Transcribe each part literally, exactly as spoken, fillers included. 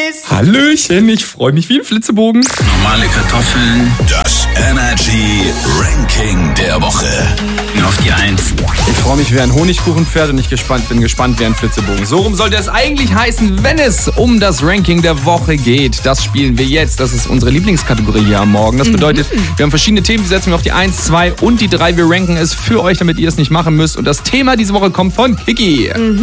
Dennis. Hallöchen, ich freue mich wie ein Flitzebogen. Normale Kartoffeln. Das Energy Ranking der Woche. Auf die Eins. Ich freue mich wie ein Honigkuchenpferd und ich gespannt, bin gespannt wie ein Flitzebogen. So rum sollte es eigentlich heißen, wenn es um das Ranking der Woche geht. Das spielen wir jetzt. Das ist unsere Lieblingskategorie hier am Morgen. Das bedeutet, wir haben verschiedene Themen, die setzen wir auf die eins, zwei und die drei. Wir ranken es für euch, damit ihr es nicht machen müsst. Und das Thema diese Woche kommt von Kiki. Mhm.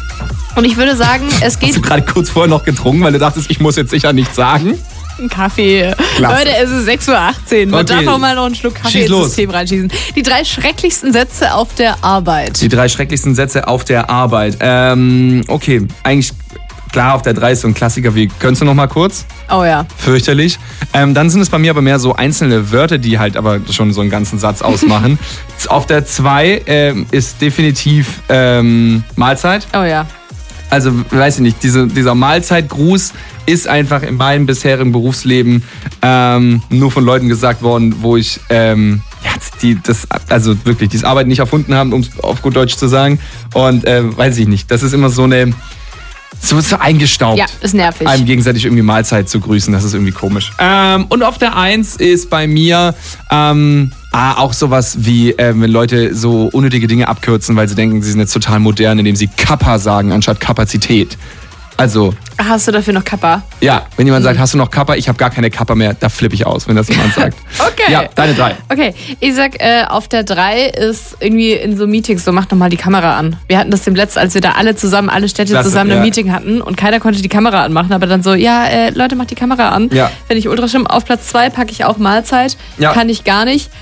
Und ich würde sagen, es geht... Hast du gerade kurz vorher noch getrunken, weil du dachtest, ich muss jetzt sicher nichts sagen? Ein Kaffee. Klasse. Leute, es ist sechs Uhr achtzehn. Man Okay. darf auch mal noch einen Schluck Kaffee Schieß ins los. System reinschießen. Die drei schrecklichsten Sätze auf der Arbeit. Die drei schrecklichsten Sätze auf der Arbeit. Ähm, okay, eigentlich klar, auf der drei ist so ein Klassiker wie, könntest du noch mal kurz? Oh ja. Fürchterlich. Ähm, dann sind es bei mir aber mehr so einzelne Wörter, die halt aber schon so einen ganzen Satz ausmachen. Auf der zwei ähm, ist definitiv ähm, Mahlzeit. Oh ja. Also, weiß ich nicht, diese, dieser Mahlzeitgruß ist einfach in meinem bisherigen Berufsleben ähm, nur von Leuten gesagt worden, wo ich, ähm, ja, die das, also wirklich, dieses Arbeiten nicht erfunden haben, um es auf gut Deutsch zu sagen. Und äh, weiß ich nicht, das ist immer so eine, so, so eingestaubt. Ja, ist nervig. Einem gegenseitig irgendwie Mahlzeit zu grüßen, das ist irgendwie komisch. Ähm, und auf der eins ist bei mir ähm, ah, auch sowas wie, äh, wenn Leute so unnötige Dinge abkürzen, weil sie denken, sie sind jetzt total modern, indem sie Kappa sagen, anstatt Kapazität. Also, Hast du dafür noch Kappa? ja, wenn jemand sagt, hast du noch Kappa? Ich habe gar keine Kappa mehr, da flippe ich aus, wenn das jemand sagt. Okay. Ja, deine drei. Okay, ich sag, äh, auf der drei ist irgendwie in so Meetings so, mach doch mal die Kamera an. Wir hatten das dem letzten, als wir da alle zusammen, alle Städte Klasse, zusammen ja. ein Meeting hatten und keiner konnte die Kamera anmachen, aber dann so, ja, äh, Leute, macht die Kamera an. Ja. Finde ich ultra schlimm. Auf Platz zwei packe ich auch Mahlzeit. Ja. Kann ich gar nicht.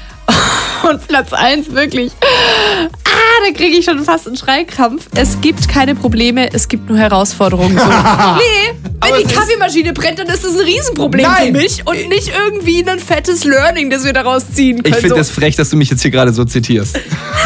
Und Platz eins wirklich. Ah, da kriege ich schon fast einen Schreikrampf. Es gibt keine Probleme, es gibt nur Herausforderungen. So. Nee, wenn Aber die es ist- Kaffeemaschine brennt, dann ist das ein Riesenproblem Nein. für mich und nicht irgendwie ein fettes Learning, das wir daraus ziehen können. Ich finde so. das frech, dass du mich jetzt hier gerade so zitierst.